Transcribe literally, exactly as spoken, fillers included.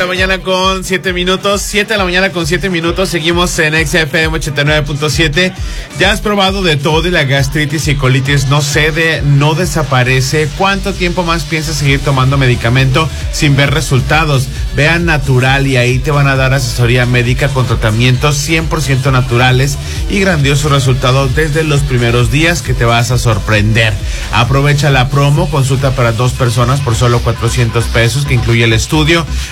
La mañana con siete minutos, siete de la mañana con siete minutos, seguimos en X F M ochenta y nueve punto siete. Ya has probado de todo y la gastritis y colitis no cede, no desaparece. ¿Cuánto tiempo más piensas seguir tomando medicamento sin ver resultados? Ve a Natural y ahí te van a dar asesoría médica con tratamientos cien por ciento naturales y grandiosos resultados desde los primeros días que te vas a sorprender. Aprovecha la promo, consulta para dos personas por solo cuatrocientos pesos que incluye el estudio.